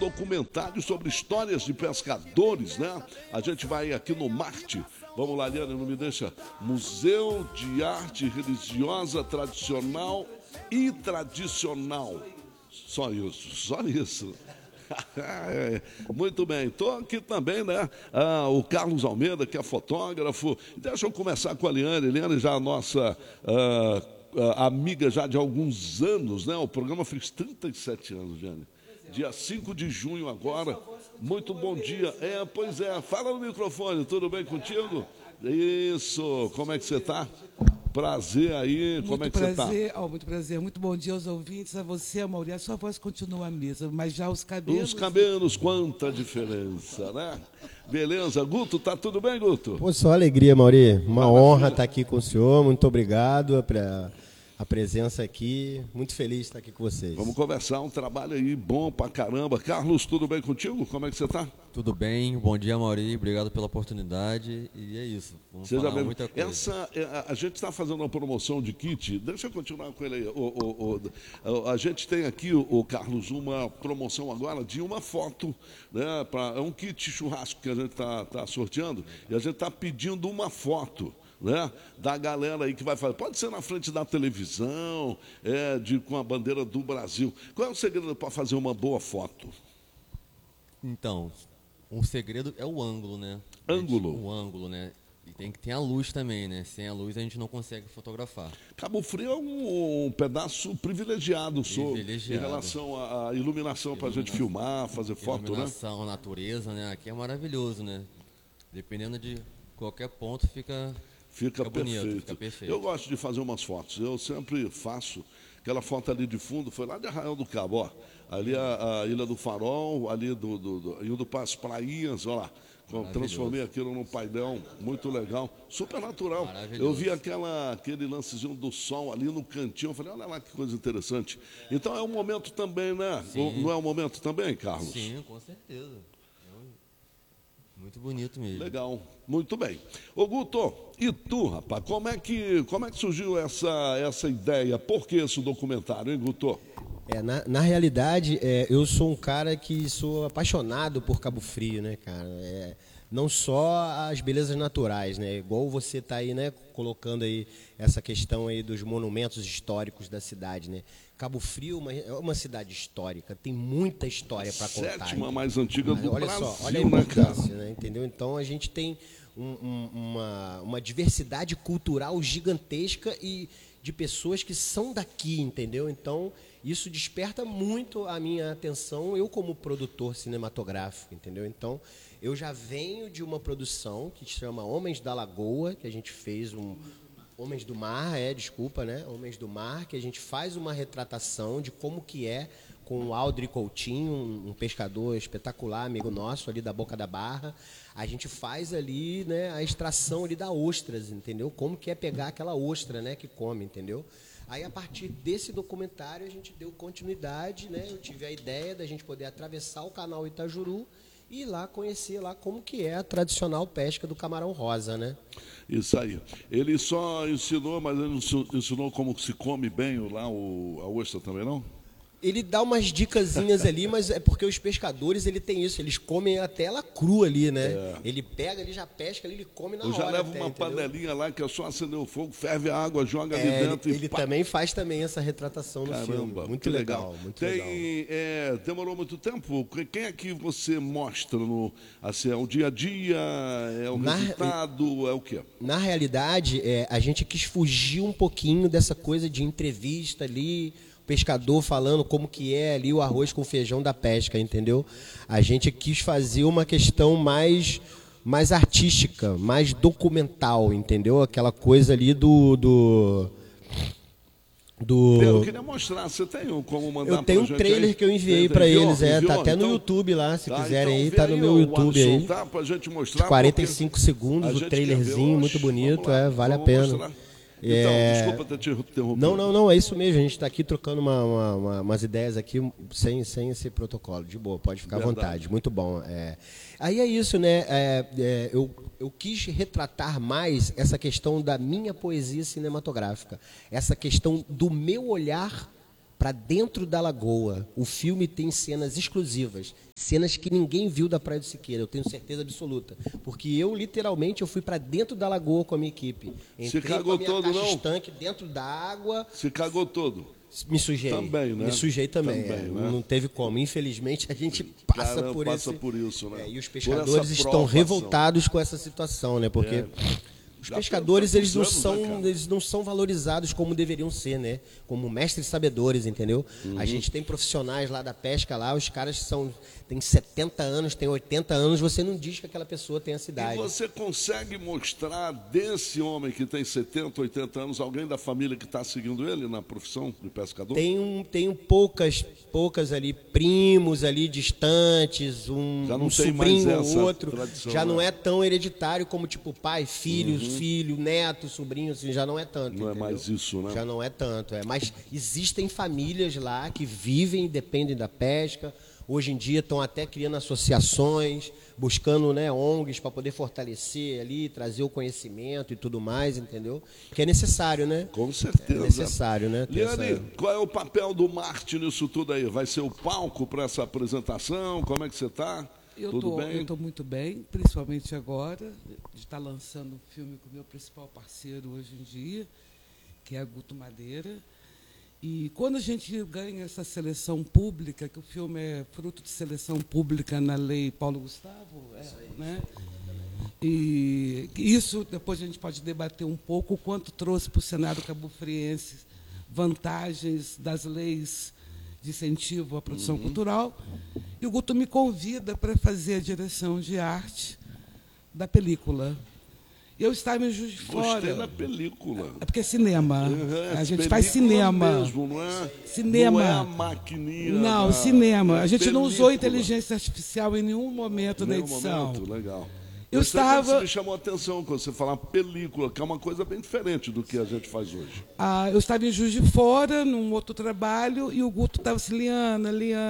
documentário sobre histórias de pescadores, né? A gente vai aqui no Marte. Vamos lá, Liana, não me deixa. Museu de Arte Religiosa Tradicional e Tradicional. Só isso, só isso. Muito bem, estou aqui também, né? O Carlos Almeida, que é fotógrafo. Deixa eu começar com a Liane. Liane já é a nossa amiga já de alguns anos, né? O programa fez 37 anos, Liane. Dia 5 de junho agora. Muito bom dia. Pois é, fala no microfone, tudo bem contigo? Isso, como é que você está? Prazer aí, como é que você está? Muito prazer, muito bom dia aos ouvintes, a você, Mauri. A sua voz continua a mesma, mas já os cabelos... Os cabelos, quanta diferença, né? Beleza, Guto, tá tudo bem, Guto? Pô, só alegria, Mauri. Uma honra estar aqui com o senhor, muito obrigado a presença aqui, muito feliz de estar aqui com vocês. Vamos conversar, um trabalho aí bom pra caramba. Carlos, tudo bem contigo? Como é que você tá? Tudo bem, bom dia, Mauri, obrigado pela oportunidade e é isso, vamos falar muita coisa. A gente está fazendo uma promoção de kit, deixa eu continuar com ele aí. A gente tem aqui, o Carlos, uma promoção agora de uma foto, né? É um kit churrasco que a gente tá sorteando e a gente está pedindo uma foto, né, da galera aí que vai fazer. Pode ser na frente da televisão, com a bandeira do Brasil. Qual é o segredo para fazer uma boa foto? Então, um segredo é o ângulo, né? Ângulo? O ângulo, né? E tem que ter a luz também, né? Sem a luz a gente não consegue fotografar. Cabo Frio é um pedaço privilegiado em relação à iluminação para a gente filmar, fazer foto, né? Iluminação, natureza, né? Aqui é maravilhoso, né? Dependendo de qualquer ponto fica bonito, fica perfeito. Eu gosto de fazer umas fotos. Eu sempre faço aquela foto ali de fundo, foi lá de Arraial do Cabo, ó. Ali a Ilha do Farol, ali indo para as prainhas, ó lá. Transformei aquilo num painel muito legal, super natural. Eu vi aquele lancezinho do sol ali no cantinho, eu falei, olha lá que coisa interessante. Então é um momento também, né? Sim. Não é um momento também, Carlos? Sim, com certeza. Muito bonito mesmo. Legal, muito bem. Ô Guto, e tu, rapaz, como é que surgiu essa ideia? Por que esse documentário, hein, Guto? Na realidade, eu sou um cara que sou apaixonado por Cabo Frio, né, cara? Não só as belezas naturais, né? Igual você está aí, né, colocando aí essa questão aí dos monumentos históricos da cidade, né? Cabo Frio é uma cidade histórica, tem muita história para contar. Sétima mais antiga do olha Brasil, só, olha a importância, né, entendeu? Então a gente tem uma diversidade cultural gigantesca e de pessoas que são daqui, entendeu? Então isso desperta muito a minha atenção, eu como produtor cinematográfico, entendeu? Então eu já venho de uma produção que se chama Homens da Lagoa, que a gente fez Homens do Mar, Homens do Mar, que a gente faz uma retratação de como que é com o Aldri Coutinho, um pescador espetacular, amigo nosso ali da Boca da Barra. A gente faz ali, né, a extração ali da ostras, entendeu? Como que é pegar aquela ostra, né, que come, entendeu? Aí, a partir desse documentário, a gente deu continuidade, né? Eu tive a ideia da gente poder atravessar o canal Itajuru e ir lá conhecer lá como que é a tradicional pesca do camarão rosa, né? Isso aí. Ele só ensinou, mas ele não ensinou como se come bem a ostra também, não? Ele dá umas dicasinhas ali, mas é porque os pescadores, ele tem isso, eles comem até ela crua ali, né? Ele pega, ele já pesca ali, ele come na hora. Eu já levo até, uma entendeu? panelinha lá que é só acender o fogo, ferve a água, joga ali dentro ele também faz também essa retratação no filme. Muito legal, muito legal. Demorou muito tempo? Quem é que você mostra é o dia a dia, é o resultado, é o quê? Na realidade, a gente quis fugir um pouquinho dessa coisa de entrevista ali, pescador falando como que é ali o arroz com feijão da pesca, entendeu? A gente quis fazer uma questão mais artística, mais documental, entendeu? Aquela coisa ali Eu queria mostrar, você tem como mandar pra gente? Eu tenho um trailer aí que eu enviei para eles, tá até no YouTube lá, se quiserem aí, tá no meu YouTube aí. Pra gente mostrar, de 45 segundos, o trailerzinho, muito bonito, vale a pena. Mostrar. Então, desculpa ter te interrompido. Não, é isso mesmo. A gente está aqui trocando umas ideias aqui sem esse protocolo. De boa, pode ficar à vontade. Muito bom. Aí é isso, né? Eu quis retratar mais essa questão da minha poesia cinematográfica. Essa questão do meu olhar para dentro da lagoa. O filme tem cenas exclusivas, cenas que ninguém viu da Praia do Siqueira, eu tenho certeza absoluta. Porque eu, literalmente, eu fui para dentro da lagoa com a minha equipe. Você cagou todo, não? Estanque dentro da água. Você cagou todo? Me sujei. Também, né? Me sujei também. Também, né? Não teve como. Infelizmente, a gente passa por isso, né? E os pescadores estão revoltados com essa situação, né? Porque os pescadores, eles não são valorizados como deveriam ser, né? Como mestres sabedores, entendeu? A gente tem profissionais lá da pesca, lá, os caras têm 70 anos, têm 80 anos, você não diz que aquela pessoa tem essa idade. E você consegue mostrar desse homem que tem 70, 80 anos, alguém da família que está seguindo ele na profissão de pescador? Tenho poucas ali, primos ali distantes, um sobrinho ou outro. Tradição, já não é tão hereditário como tipo pai, filho, neto, sobrinho, assim, já não é tanto. Não, entendeu? É mais isso, né? Já não é tanto. Mas existem famílias lá que vivem, dependem da pesca. Hoje em dia estão até criando associações, buscando, né, ONGs para poder fortalecer ali, trazer o conhecimento e tudo mais, entendeu? Que é necessário, né? Com certeza. É necessário, né? Liane, qual é o papel do Marte nisso tudo aí? Vai ser o palco para essa apresentação? Como é que você está? Tudo bem? Eu estou muito bem, principalmente agora, de estar lançando um filme com o meu principal parceiro hoje em dia, que é a Guto Madeira. E quando a gente ganha essa seleção pública, que o filme é fruto de seleção pública na lei Paulo Gustavo, né? E isso depois a gente pode debater um pouco o quanto trouxe para o Senado cabo-friense vantagens das leis de incentivo à produção cultural. E o Guto me convida para fazer a direção de arte da película. Eu estava em Juiz de Fora. Gostei da película. É porque é cinema. A gente faz cinema. Mesmo, não é? Cinema. Não é a maquininha. Não, cinema. A gente não usou inteligência artificial em nenhum momento da edição. Legal. Isso me chamou a atenção quando você fala película, que é uma coisa bem diferente do que a gente faz hoje. Eu estava em Juiz de Fora, num outro trabalho, e o Guto estava assim, Liana.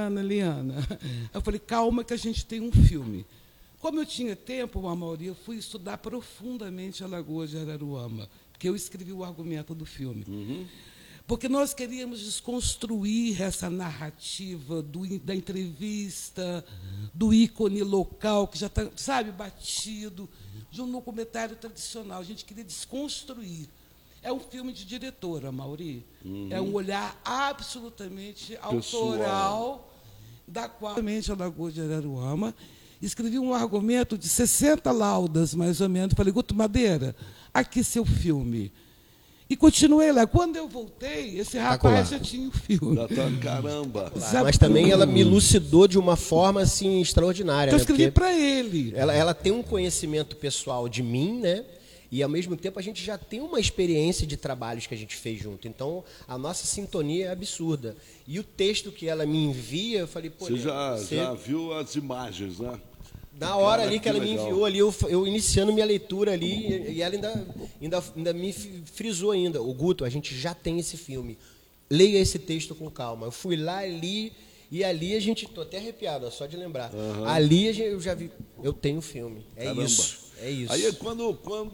Eu falei, calma que a gente tem um filme. Como eu tinha tempo, Amaury, eu fui estudar profundamente a Lagoa de Araruama, porque eu escrevi o argumento do filme. Porque nós queríamos desconstruir essa narrativa da entrevista, do ícone local, que já está, sabe, batido, de um documentário tradicional. A gente queria desconstruir. É um filme de diretora, Amaury. É um olhar absolutamente autoral da qual a Lagoa de Araruama. Escrevi um argumento de 60 laudas, mais ou menos. Falei, Guto Madeira, aqui seu filme. E continuei lá. Quando eu voltei, esse rapaz já tinha o filme. Caramba! Mas também ela me elucidou de uma forma assim, extraordinária. Então, eu escrevi para ele. Ela tem um conhecimento pessoal de mim, né? E, ao mesmo tempo, a gente já tem uma experiência de trabalhos que a gente fez junto. Então, a nossa sintonia é absurda. E o texto que ela me envia, eu falei... Pô, você já viu as imagens, né? Na hora ali que ela me enviou, ali, eu iniciando minha leitura ali, e ela ainda me frisou ainda. O Guto, a gente já tem esse filme. Leia esse texto com calma. Eu fui lá, li... E ali a gente... Estou até arrepiado, só de lembrar. Ali eu já vi... Eu tenho filme. Caramba. Isso. É isso. Aí quando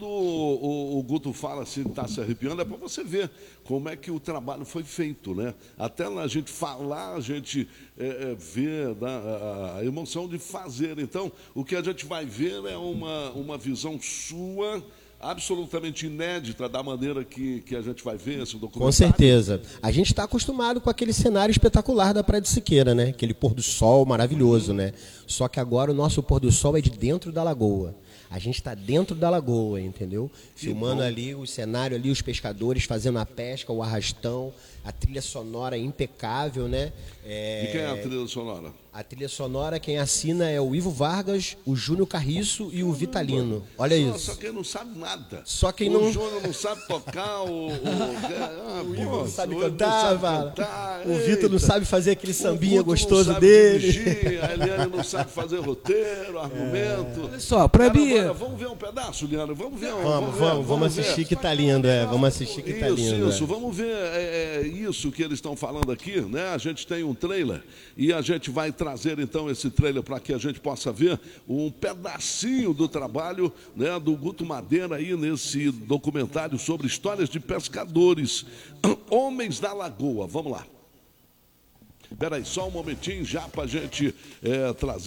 o Guto fala assim, está se arrepiando, é para você ver como é que o trabalho foi feito, né? Até a gente falar, a gente vê a emoção de fazer. Então, o que a gente vai ver é uma visão sua, absolutamente inédita da maneira que a gente vai ver esse documentário. Com certeza. A gente está acostumado com aquele cenário espetacular da Praia de Siqueira, né? Aquele pôr do sol maravilhoso, né? Só que agora o nosso pôr do sol é de dentro da lagoa. A gente está dentro da lagoa, entendeu? Filmando ali o cenário, ali os pescadores fazendo a pesca, o arrastão, a trilha sonora impecável, né? E quem é a trilha sonora? A trilha sonora, quem assina é o Ivo Vargas, o Júnior Carriço e o Vitalino. Olha isso. Só quem não sabe nada. Só quem não... O Júnior não sabe tocar, o Ivo não sabe cantar, o Vitor não sabe fazer aquele sambinha gostoso dele. Dirigir, a Eliane não sabe fazer roteiro, argumento. Olha só, para mim... Vamos ver um pedaço, Liana? Vamos ver. Vamos assistir que tá lindo, Vamos assistir que tá lindo. Isso, vamos ver isso que eles estão falando aqui, né? A gente tem um trailer e a gente vai trazer então esse trailer para que a gente possa ver um pedacinho do trabalho, né, do Guto Madeira aí nesse documentário sobre histórias de pescadores, Homens da Lagoa. Vamos lá. Espera aí, só um momentinho já para a gente trazer.